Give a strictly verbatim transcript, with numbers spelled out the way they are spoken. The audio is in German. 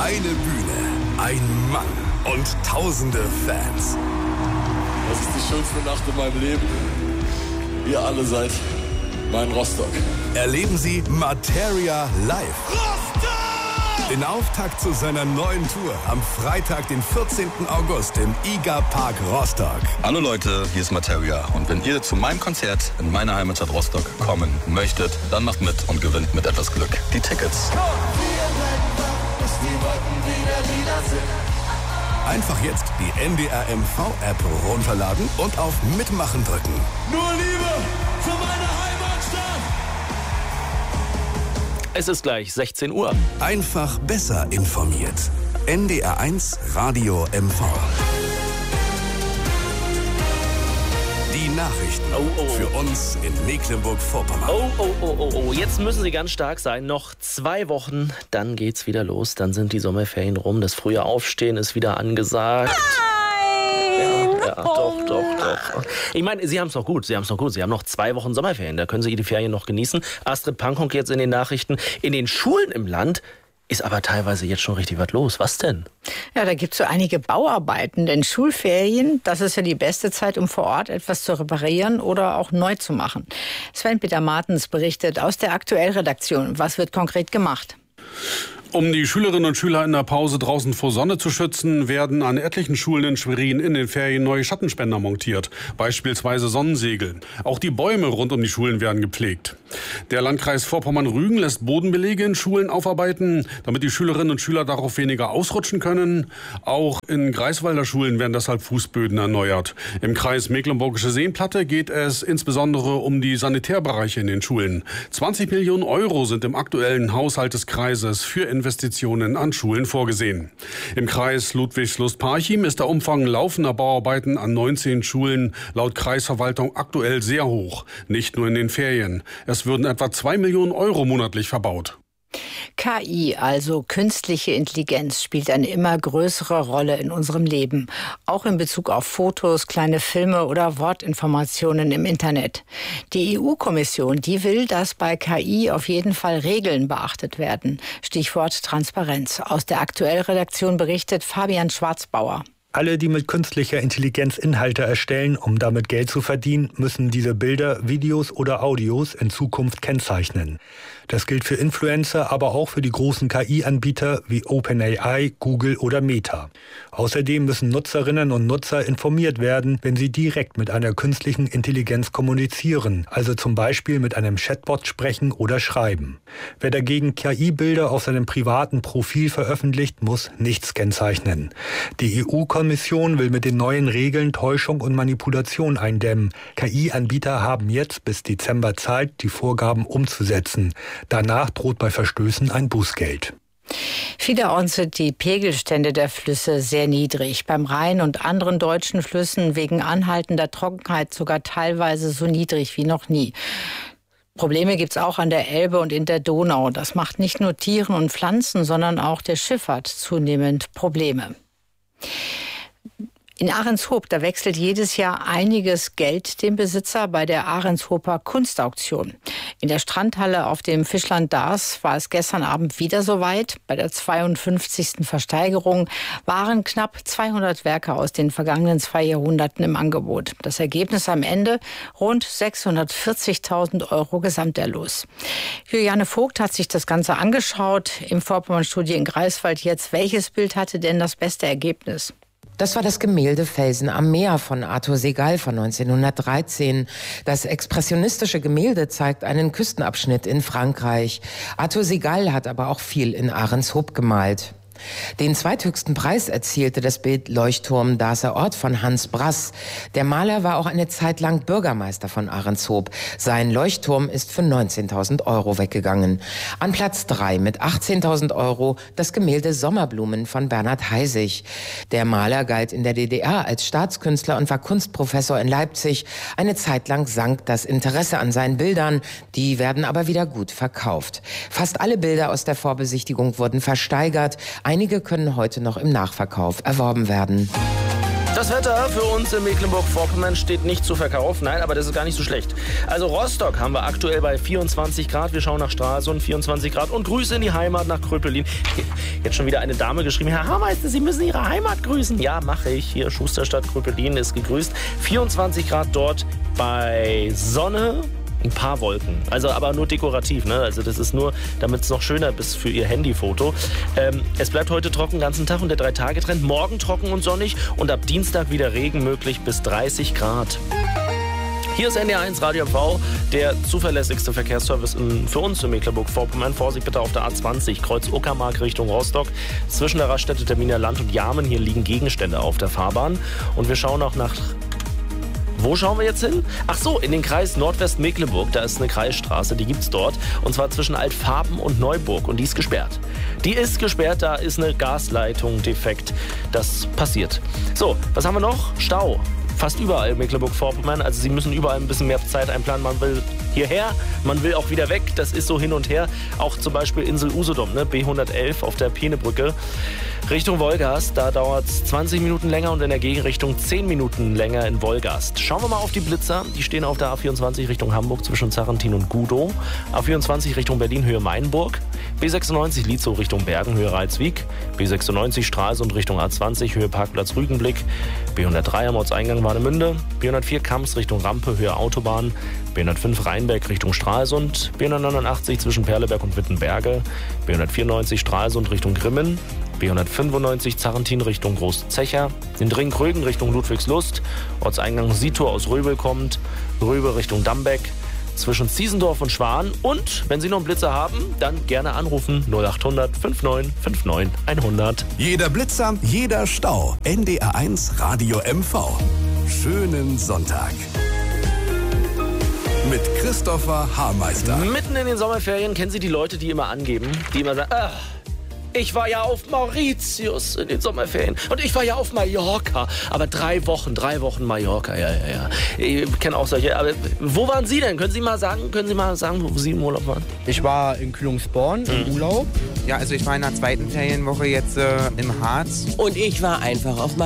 Eine Bühne, ein Mann und tausende Fans. Das ist die schönste Nacht in meinem Leben. Ihr alle seid mein Rostock. Erleben Sie Materia live. Rostock! Den Auftakt zu seiner neuen Tour am Freitag, den vierzehnten August im I G A Park Rostock. Hallo Leute, hier ist Materia. Und wenn ihr zu meinem Konzert in meiner Heimatstadt Rostock kommen möchtet, dann macht mit und gewinnt mit etwas Glück die Tickets. Einfach jetzt die N D R M V-App runterladen und auf Mitmachen drücken. Nur Liebe für meine Heimatstadt! Es ist gleich sechzehn Uhr. Einfach besser informiert. N D R eins Radio M V. Die Nachrichten Oh, oh. für uns in Mecklenburg-Vorpommern. Oh, oh, oh, oh, oh. Jetzt müssen Sie ganz stark sein. Noch zwei Wochen, dann geht's wieder los. Dann sind die Sommerferien rum. Das frühe Aufstehen ist wieder angesagt. Nein! Ja, ja, doch, doch, doch. Ich meine, Sie haben es noch gut. Sie haben es noch gut. Sie haben noch zwei Wochen Sommerferien. Da können Sie die Ferien noch genießen. Astrid Pankok jetzt in den Nachrichten. In den Schulen im Land ist aber teilweise jetzt schon richtig was los. Was denn? Ja, da gibt es so einige Bauarbeiten, denn Schulferien, das ist ja die beste Zeit, um vor Ort etwas zu reparieren oder auch neu zu machen. Sven-Peter Martens berichtet aus der Aktuellredaktion. Was wird konkret gemacht? Um die Schülerinnen und Schüler in der Pause draußen vor Sonne zu schützen, werden an etlichen Schulen in Schwerin in den Ferien neue Schattenspender montiert, beispielsweise Sonnensegel. Auch die Bäume rund um die Schulen werden gepflegt. Der Landkreis Vorpommern-Rügen lässt Bodenbelege in Schulen aufarbeiten, damit die Schülerinnen und Schüler darauf weniger ausrutschen können. Auch in Greifswalder Schulen werden deshalb Fußböden erneuert. Im Kreis Mecklenburgische Seenplatte geht es insbesondere um die Sanitärbereiche in den Schulen. zwanzig Millionen Euro sind im aktuellen Haushalt des Kreises für Investitionen an Schulen vorgesehen. Im Kreis Ludwigslust-Parchim ist der Umfang laufender Bauarbeiten an neunzehn Schulen laut Kreisverwaltung aktuell sehr hoch. Nicht nur in den Ferien. Es würden etwa zwei Millionen Euro monatlich verbaut. K I, also künstliche Intelligenz, spielt eine immer größere Rolle in unserem Leben. Auch in Bezug auf Fotos, kleine Filme oder Wortinformationen im Internet. Die E U-Kommission, die will, dass bei K I auf jeden Fall Regeln beachtet werden. Stichwort Transparenz. Aus der Aktuellredaktion berichtet Fabian Schwarzbauer. Alle, die mit künstlicher Intelligenz Inhalte erstellen, um damit Geld zu verdienen, müssen diese Bilder, Videos oder Audios in Zukunft kennzeichnen. Das gilt für Influencer, aber auch für die großen K I-Anbieter wie OpenAI, Google oder Meta. Außerdem müssen Nutzerinnen und Nutzer informiert werden, wenn sie direkt mit einer künstlichen Intelligenz kommunizieren, also zum Beispiel mit einem Chatbot sprechen oder schreiben. Wer dagegen K I-Bilder auf seinem privaten Profil veröffentlicht, muss nichts kennzeichnen. Die E U-Kommission will mit den neuen Regeln Täuschung und Manipulation eindämmen. K I-Anbieter haben jetzt bis Dezember Zeit, die Vorgaben umzusetzen. Danach droht bei Verstößen ein Bußgeld. Vielerorts sind die Pegelstände der Flüsse sehr niedrig. Beim Rhein und anderen deutschen Flüssen wegen anhaltender Trockenheit sogar teilweise so niedrig wie noch nie. Probleme gibt's auch an der Elbe und in der Donau. Das macht nicht nur Tieren und Pflanzen, sondern auch der Schifffahrt zunehmend Probleme. In Ahrenshoop, da wechselt jedes Jahr einiges Geld dem Besitzer bei der Ahrenshoper Kunstauktion. In der Strandhalle auf dem Fischland Dars war es gestern Abend wieder soweit. Bei der zweiundfünfzigsten Versteigerung waren knapp zweihundert Werke aus den vergangenen zwei Jahrhunderten im Angebot. Das Ergebnis am Ende rund sechshundertvierzigtausend Euro Gesamterlös. Juliane Vogt hat sich das Ganze angeschaut im Vorpommern-Studio in Greifswald jetzt. Welches Bild hatte denn das beste Ergebnis? Das war das Gemälde Felsen am Meer von Arthur Segal von neunzehnhundertdreizehn. Das expressionistische Gemälde zeigt einen Küstenabschnitt in Frankreich. Arthur Segal hat aber auch viel in Ahrenshoop gemalt. Den zweithöchsten Preis erzielte das Bild Leuchtturm Darßer Ort von Hans Brass. Der Maler war auch eine Zeit lang Bürgermeister von Ahrenshoop. Sein Leuchtturm ist für neunzehntausend Euro weggegangen. An Platz drei mit achtzehntausend Euro das Gemälde Sommerblumen von Bernhard Heisig. Der Maler galt in der D D R als Staatskünstler und war Kunstprofessor in Leipzig. Eine Zeit lang sank das Interesse an seinen Bildern. Die werden aber wieder gut verkauft. Fast alle Bilder aus der Vorbesichtigung wurden versteigert. Einige können heute noch im Nachverkauf erworben werden. Das Wetter für uns in Mecklenburg-Vorpommern steht nicht zu Verkauf. Nein, aber das ist gar nicht so schlecht. Also Rostock haben wir aktuell bei vierundzwanzig Grad. Wir schauen nach Stralsund, vierundzwanzig Grad. Und Grüße in die Heimat nach Kröpelin. Jetzt schon wieder eine Dame geschrieben. Herr Haarmeister, Sie müssen Ihre Heimat grüßen. Ja, mache ich. Hier Schusterstadt Kröpelin ist gegrüßt. vierundzwanzig Grad dort bei Sonne. Ein paar Wolken, also aber nur dekorativ, ne? Also das ist nur, damit es noch schöner ist für Ihr Handyfoto. Ähm, es bleibt heute trocken den ganzen Tag und der drei-Tage-Trend. Morgen trocken und sonnig und ab Dienstag wieder Regen möglich bis dreißig Grad. Hier ist N D R eins Radio M V, der zuverlässigste Verkehrsservice in, für uns in Mecklenburg-Vorpommern. Vorsicht bitte auf der A zwanzig, Kreuz Uckermark Richtung Rostock. Zwischen der Raststätte Terminer Land und Jarmen, hier liegen Gegenstände auf der Fahrbahn. Und wir schauen auch nach... Wo schauen wir jetzt hin? Ach so, in den Kreis Nordwestmecklenburg. Da ist eine Kreisstraße, die gibt's dort. Und zwar zwischen Altfarben und Neuburg. Und die ist gesperrt. Die ist gesperrt, da ist eine Gasleitung defekt. Das passiert. So, was haben wir noch? Stau. Fast überall in Mecklenburg-Vorpommern. Also Sie müssen überall ein bisschen mehr Zeit einplanen. Man will hierher, man will auch wieder weg. Das ist so hin und her. Auch zum Beispiel Insel Usedom, ne? B hundertelf auf der Peenebrücke. Richtung Wolgast, da dauert es zwanzig Minuten länger und in der Gegenrichtung zehn Minuten länger in Wolgast. Schauen wir mal auf die Blitzer. Die stehen auf der A vierundzwanzig Richtung Hamburg zwischen Zarrentin und Gudow. A vierundzwanzig Richtung Berlin, Höhe Mainburg. B sechsundneunzig Lietzow Richtung Bergen, Höhe Reitswiek. B sechsundneunzig Stralsund Richtung A zwanzig, Höhe Parkplatz Rügenblick. B hundertdrei am Ortseingang Warnemünde. B hundertvier Kamps Richtung Rampe, Höhe Autobahn. B hundertfünf Rheinberg Richtung Stralsund. B hundertneunundachtzig zwischen Perleberg und Wittenberge. B hundertvierundneunzig Stralsund Richtung Grimmen. B hundertfünfundneunzig Zarrentin Richtung Großzecher. Den Ring Krögen Richtung Ludwigslust. Ortseingang Sietor aus Röbel kommt. Röbel Richtung Dambeck. Zwischen Ziesendorf und Schwan. Und wenn Sie noch einen Blitzer haben, dann gerne anrufen null acht hundert fünfundneunzig fünfundneunzig hundert. Jeder Blitzer, jeder Stau. N D R eins Radio M V. Schönen Sonntag. Mit Christopher Haarmeister. Mitten in den Sommerferien kennen Sie die Leute, die immer angeben, die immer sagen, ach, ich war ja auf Mauritius in den Sommerferien und ich war ja auf Mallorca. Aber drei Wochen, drei Wochen Mallorca, ja, ja, ja. Ich kenne auch solche. Aber wo waren Sie denn? Können Sie mal sagen, können Sie mal sagen, wo Sie im Urlaub waren? Ich war in Kühlungsborn im mhm. Urlaub. Ja, also ich war in der zweiten Ferienwoche jetzt äh, im Harz. Und ich war einfach auf